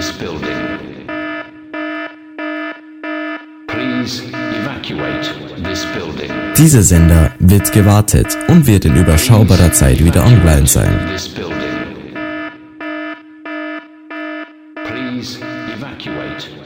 this building. Please evacuate this building. Dieser Sender wird gewartet und wird in überschaubarer Zeit wieder online sein. Please evacuate